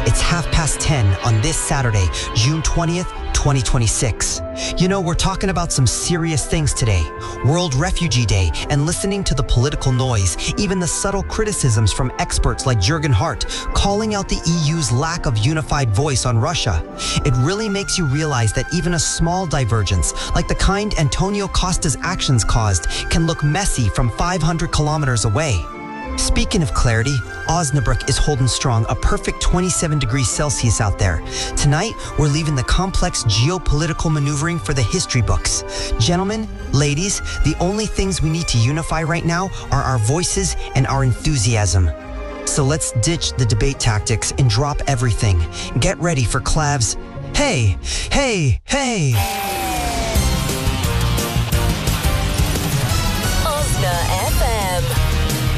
It's 10:30 on this Saturday, June 20th, 2026. You know, we're talking about some serious things today. World Refugee Day, and listening to the political noise, even the subtle criticisms from experts like Jürgen Hart, calling out the EU's lack of unified voice on Russia. It really makes you realize that even a small divergence, like the kind Antonio Costa's actions caused, can look messy from 500 kilometers away. Speaking of clarity, Osnabrück is holding strong, a perfect 27 degrees Celsius out there. Tonight, we're leaving the complex geopolitical maneuvering for the history books. Gentlemen, ladies, the only things we need to unify right now are our voices and our enthusiasm. So let's ditch the debate tactics and drop everything. Get ready for Clav's Hey, hey, hey!